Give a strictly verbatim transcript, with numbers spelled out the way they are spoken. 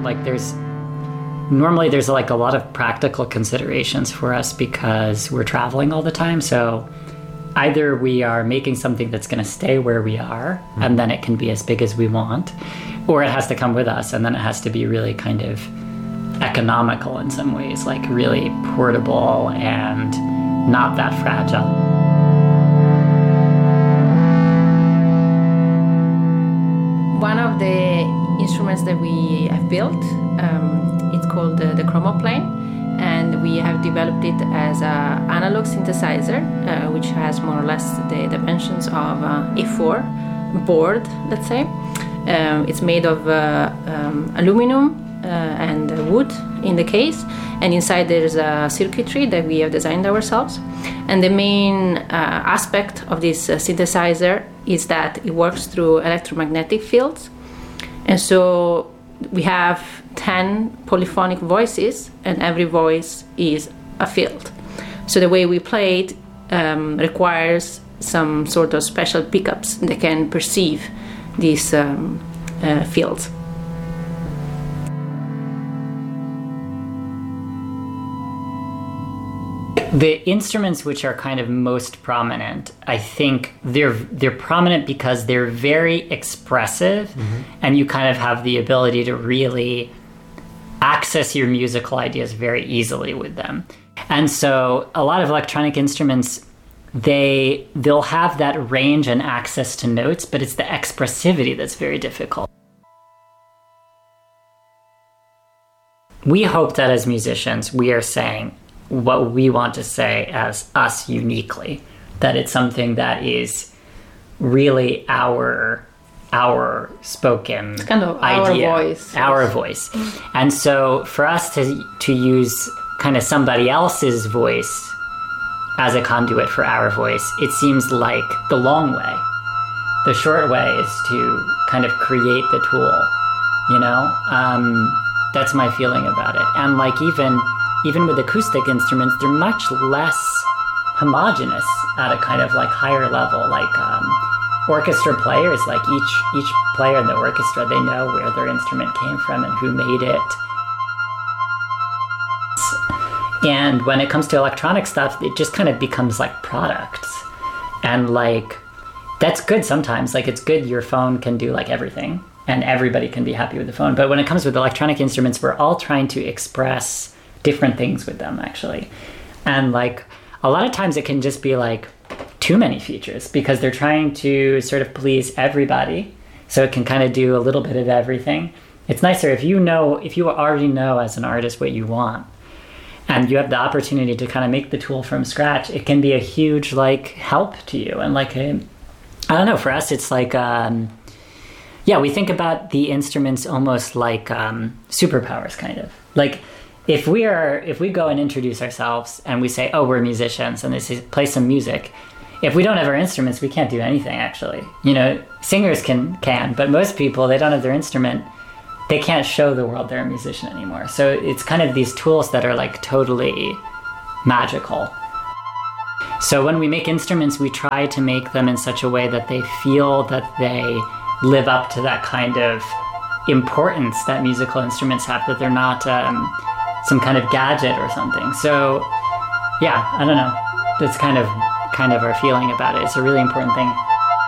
like there's normally there's like a lot of practical considerations for us because we're traveling all the time. So either we are making something that's going to stay where we are, mm-hmm. and then it can be as big as we want, or it has to come with us, and then it has to be really kind of economical in some ways, like really portable and not that fragile. One of the instruments that we have built, um, it's called the, the Chromoplane, and we have developed it as an analog synthesizer, uh, which has more or less the dimensions of uh, A four board, let's say. Um, it's made of uh, um, aluminum uh, and wood in the case, and inside there's a circuitry that we have designed ourselves. And the main uh, aspect of this uh, synthesizer is that it works through electromagnetic fields. And so we have ten polyphonic voices, and every voice is a field. So the way we play it um, requires some sort of special pickups that can perceive these um, uh, fields. The instruments which are kind of most prominent, I think they're they're prominent because they're very expressive, mm-hmm. and you kind of have the ability to really access your musical ideas very easily with them. And so a lot of electronic instruments, they they'll have that range and access to notes, but it's the expressivity that's very difficult. We hope that as musicians, we are saying what we want to say as us uniquely, that it's something that is really our our spoken it's kind of idea, our voice, our yes. voice. And so for us to to use kind of somebody else's voice as a conduit for our voice, it seems like the long way. The short way is to kind of create the tool, you know? Um, that's my feeling about it. And like even Even with acoustic instruments, they're much less homogeneous at a kind of like higher level. Like um, orchestra players, like each each player in the orchestra, they know where their instrument came from and who made it. And when it comes to electronic stuff, it just kind of becomes like products. And like, that's good sometimes. Like it's good your phone can do like everything and everybody can be happy with the phone. But when it comes with electronic instruments, we're all trying to express different things with them, actually. And like a lot of times it can just be like too many features because they're trying to sort of please everybody, so it can kind of do a little bit of everything. It's nicer if you know, if you already know as an artist what you want and you have the opportunity to kind of make the tool from scratch. It can be a huge like help to you. And like a, I don't know, for us it's like um yeah, we think about the instruments almost like um superpowers, kind of like If we are, if we go and introduce ourselves and we say, oh, we're musicians, and they say, play some music, if we don't have our instruments, we can't do anything, actually. You know, singers can, can, but most people, they don't have their instrument, they can't show the world they're a musician anymore. So it's kind of these tools that are like totally magical. So when we make instruments, we try to make them in such a way that they feel that they live up to that kind of importance that musical instruments have, that they're not um, some kind of gadget or something. So yeah, I don't know. That's kind of kind of our feeling about it. It's a really important thing.